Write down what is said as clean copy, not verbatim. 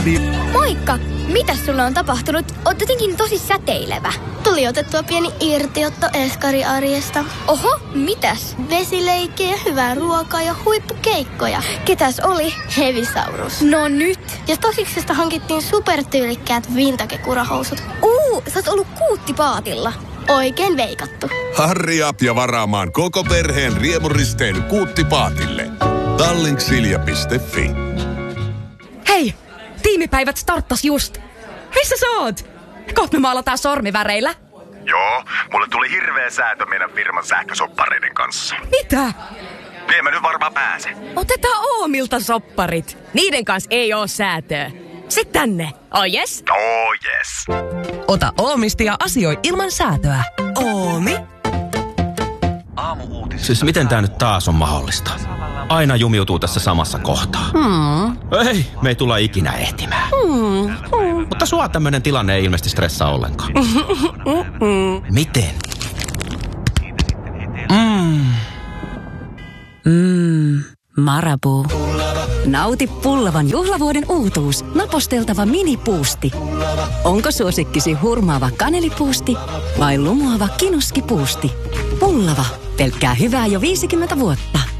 Moikka! Mitäs sulle on tapahtunut? Oot jotenkin tosi säteilevä. Tuli otettua pieni irtiotto eskariarjesta. Oho, mitäs? Vesileikkiä, hyvää ruokaa ja huippukeikkoja. Ketäs oli? Hevisaurus. No nyt. Ja Stosiksesta hankittiin supertyylikkäät vintage-kurahousut. Sä oot ollut Kuuttipaatilla. Oikein veikattu. Hurry up ja varaamaan koko perheen riemuristeily Kuuttipaatille. Tallink.silja.fi. Hei! Tiimipäivät starttas just. Missä sä oot? Kohta me maalataan sormiväreillä. Joo, mulle tuli hirveä säätö meidän firman sähkösoppareiden kanssa. Mitä? En mä nyt varmaan pääse. Otetaan Oomilta sopparit. Niiden kanssa ei oo säätöä. Sitten tänne. Oh yes? Oh yes. Ota Oomista ja asioi ilman säätöä. Oomi. Siis miten tää nyt taas on mahdollista? Aina jumiutuu tässä samassa kohtaa. Ei, me ei tulla ikinä ehtimään. Mutta sua tämmönen tilanne ei ilmeisesti stressaa ollenkaan. Miten? Marabou. Nauti pullavan juhlavuoden uutuus. Naposteltava minipuusti. Onko suosikkisi hurmaava kanelipuusti vai lumoava kinuskipuusti? Pullava. Pelkkää hyvää jo 50 vuotta.